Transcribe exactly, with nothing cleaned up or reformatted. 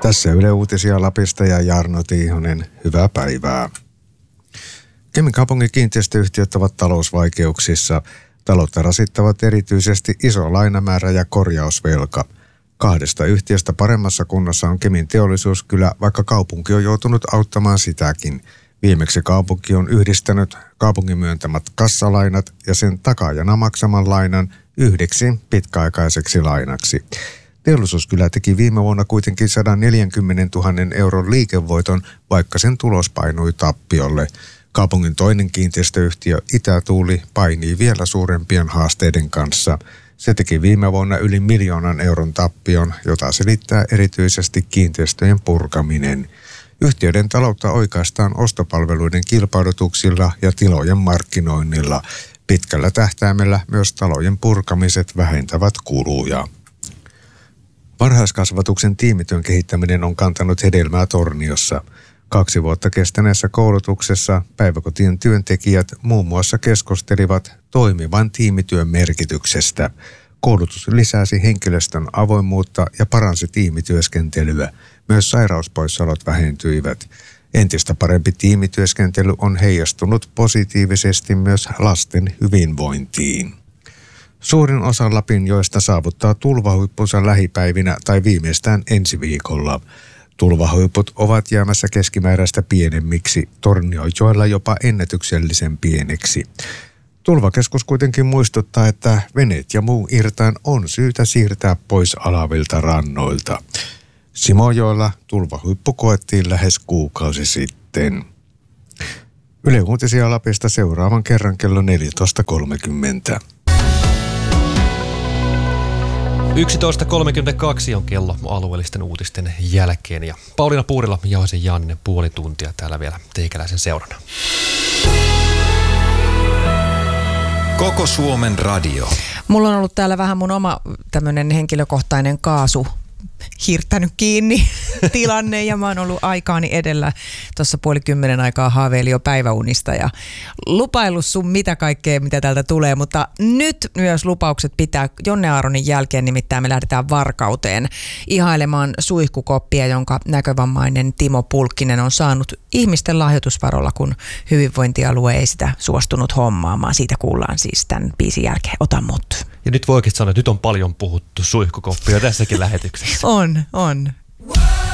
Tässä Yle Uutisia Lapista ja Jarno Tiihonen, hyvää päivää. Kemin kaupungin kiinteistöyhtiöt ovat talousvaikeuksissa. Taloutta rasittavat erityisesti iso lainamäärä ja korjausvelka. Kahdesta yhtiöstä paremmassa kunnossa on Kemin Teollisuuskylä, vaikka kaupunki on joutunut auttamaan sitäkin. Viimeksi kaupunki on yhdistänyt kaupungin myöntämät kassalainat ja sen takaajana maksaman lainan yhdeksi pitkäaikaiseksi lainaksi. Teollisuuskylä teki viime vuonna kuitenkin sata neljäkymmentätuhatta euron liikevoiton, vaikka sen tulos painui tappiolle. Kaupungin toinen kiinteistöyhtiö Itätuuli painii vielä suurempien haasteiden kanssa. Se teki viime vuonna yli miljoonan euron tappion, jota selittää erityisesti kiinteistöjen purkaminen. Yhtiöiden taloutta oikaistaan ostopalveluiden kilpailutuksilla ja tilojen markkinoinnilla. Pitkällä tähtäimellä myös talojen purkamiset vähentävät kuluja. Varhaiskasvatuksen tiimityön kehittäminen on kantanut hedelmää Torniossa. Kaksi vuotta kestäneessä koulutuksessa päiväkotien työntekijät muun muassa keskustelivat toimivan tiimityön merkityksestä. Koulutus lisäsi henkilöstön avoimuutta ja paransi tiimityöskentelyä. Myös sairauspoissaolot vähentyivät. Entistä parempi tiimityöskentely on heijastunut positiivisesti myös lasten hyvinvointiin. Suurin osa Lapinjoesta saavuttaa tulvahuippunsa lähipäivinä tai viimeistään ensi viikolla. Tulvahuiput ovat jäämässä keskimääräistä pienemmiksi, Tornionjoella jopa ennätyksellisen pieneksi. Tulvakeskus kuitenkin muistuttaa, että veneet ja muu irtain on syytä siirtää pois alavilta rannoilta. Simojoella tulvahuippu koettiin lähes kuukausi sitten. Yle Uutisia Lapista seuraavan kerran kello neljätoista kolmekymmentä. yksitoista kolmekymmentäkaksi on kello alueellisten uutisten jälkeen ja Pauliina Puurila ja Jauhasen Janne puoli tuntia täällä vielä teikäläisen seurana. Koko Suomen radio. Mulla on ollut täällä vähän mun oma tämmönen henkilökohtainen kaasu hirttänyt kiinni tilanne ja mä oon ollut aikaani edellä tuossa puoli kymmenen aikaa haaveili jo päiväunista ja lupaillut sun mitä kaikkea, mitä täältä tulee, mutta nyt myös lupaukset pitää. Jonne Aaronin jälkeen nimittäin me lähdetään Varkauteen ihailemaan suihkukoppia, jonka näkövammainen Timo Pulkkinen on saanut ihmisten lahjoitusvarolla, kun hyvinvointialue ei sitä suostunut hommaamaan. Siitä kuullaan siis tämän biisin jälkeen. Ota mut. Ja nyt voi oikeasti sanoa, että nyt on paljon puhuttu suihkukoppia tässäkin lähetyksessä. On, on.